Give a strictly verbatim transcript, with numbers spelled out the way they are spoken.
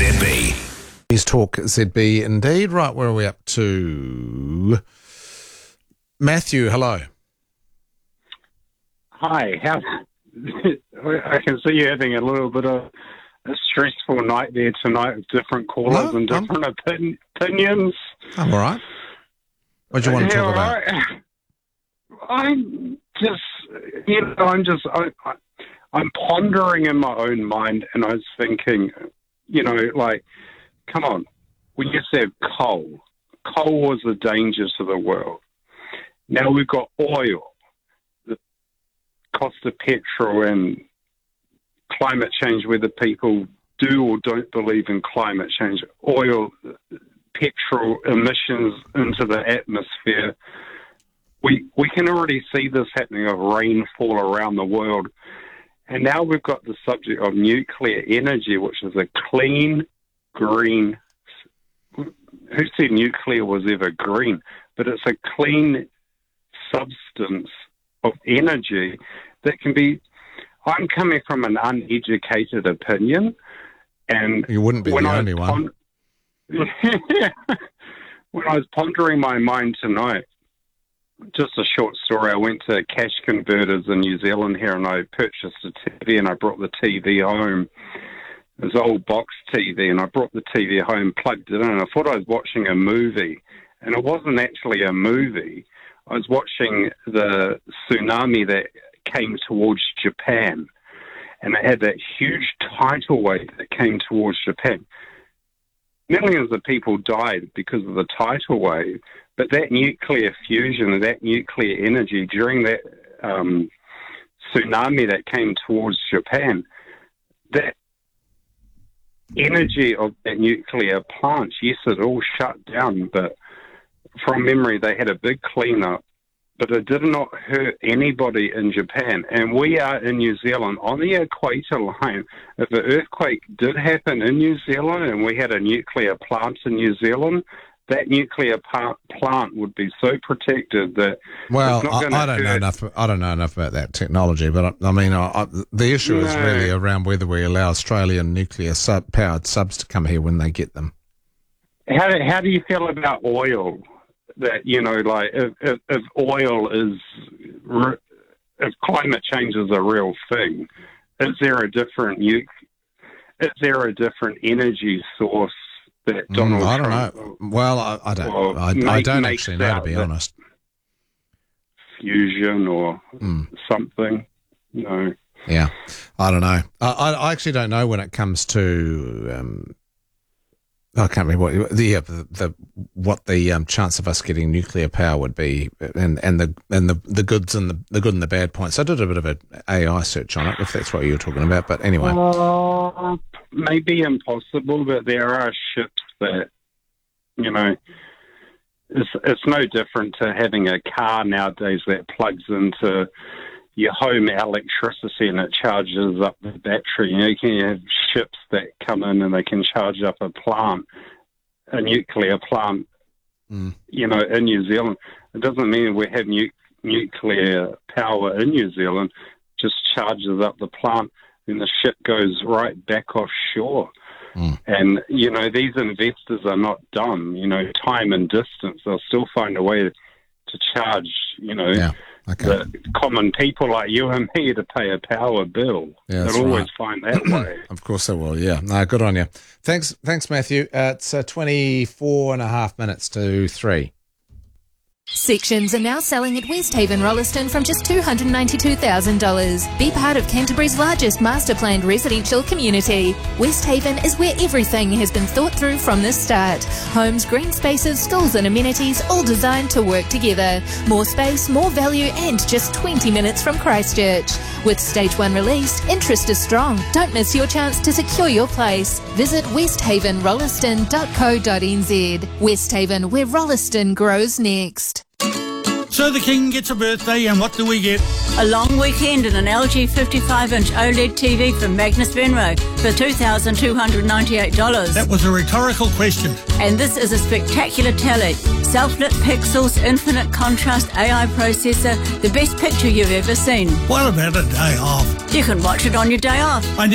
Z B. News Talk Z B indeed. Right, where are we up to? Matthew, hello. Hi. How? I can see you having a little bit of a stressful night there tonight with different callers No, and I'm- different opin- opinions. I'm all right. What do you want to Yeah, talk about? right. I'm just, you know, I'm just, I, I, I'm pondering in my own mind, and I was thinking, you know, like, come on, we used to have coal. Coal was a danger to the world. Now we've got oil. The cost of petrol and climate change, whether people do or don't believe in climate change, oil, petrol emissions into the atmosphere. We we can already see this happening of rainfall around the world. And now we've got the subject of nuclear energy, which is a clean, green... Who said nuclear was ever green? But it's a clean substance of energy that can be... I'm coming from an uneducated opinion, and You wouldn't be when the I only was one. pon- when I was pondering my mind tonight, just a short story, I went to Cash Converters in New Zealand here, and I purchased a T V, and I brought the T V home. It was an old box T V, and I brought the T V home, plugged it in, and I thought I was watching a movie, and it wasn't actually a movie. I was watching the tsunami that came towards Japan, and it had that huge tidal wave that came towards Japan. Millions of people died because of the tidal wave, but that nuclear fusion, that nuclear energy during that um, tsunami that came towards Japan, that energy of that nuclear plant, yes, it all shut down, but from memory they had a big cleanup, but it did not hurt anybody in Japan. And we are in New Zealand on the equator line. If an earthquake did happen in New Zealand and we had a nuclear plant in New Zealand, that nuclear pa- plant would be so protected that Well, it's not I, gonna I don't know hurt. enough. I don't know enough about that technology, but I, I mean, I, I, the issue is No. really around whether we allow Australian nuclear sub, powered subs to come here when they get them. How do, how do you feel about oil? That, you know, like if, if, if oil is, re- if climate change is a real thing, is there a different nu- is there a different energy source that Donald Mm, I don't Trump know. Well, I, I don't. Well, I, I make- don't makes actually know, to out be that- honest. fusion or Mm. something? No. Yeah, I don't know. I, I I actually don't know when it comes to. Um, I can't remember what the, yeah, the, the what the um, chance of us getting nuclear power would be, and, and the and the, the goods and the, the good and the bad points. I did a bit of an A I search on it, if that's what you were talking about. But anyway, Uh, maybe impossible, but there are ships that, you know, it's, it's no different to having a car nowadays that plugs into your home electricity and it charges up the battery. You know, you can have ships that come in and they can charge up a plant, a nuclear plant, Mm. you know, in New Zealand. It doesn't mean we have nu- nuclear power in New Zealand, just charges up the plant and the ship goes right back offshore. Mm. And, you know, these investors are not dumb. You know, time and distance, they'll still find a way to charge, you know, yeah, okay. the common people like you and me to pay a power bill. Yeah, that's They'll always right. find that way. Of course they will, yeah. No, good on you. Thanks, thanks, Matthew. Uh, it's uh, twenty-four and a half minutes to three. Sections are now selling at Westhaven Rolleston from just two hundred ninety-two thousand dollars. Be part of Canterbury's largest master planned residential community. Westhaven is where everything has been thought through from the start. Homes, green spaces, schools and amenities all designed to work together. More space, more value and just twenty minutes from Christchurch. With Stage one released, interest is strong. Don't miss your chance to secure your place. Visit westhaven rolleston dot co dot n z. Westhaven, where Rolleston grows next. So the King gets a birthday, and what do we get? A long weekend and an L G fifty-five inch OLED T V from Magnus Venro for two thousand two hundred ninety-eight dollars. That was a rhetorical question. And this is a spectacular telly. Self-lit pixels, infinite contrast, A I processor, the best picture you've ever seen. What about a day off? You can watch it on your day off. I